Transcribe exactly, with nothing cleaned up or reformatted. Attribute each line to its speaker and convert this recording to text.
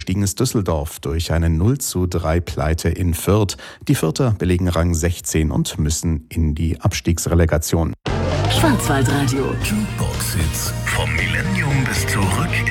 Speaker 1: Abgestiegen ist Düsseldorf durch eine null zu drei Pleite in Fürth. Die Fürther belegen Rang sechzehn und müssen in die Abstiegsrelegation.
Speaker 2: Schwarzwaldradio.
Speaker 3: Jukebox-Hits vom Millennium bis zurück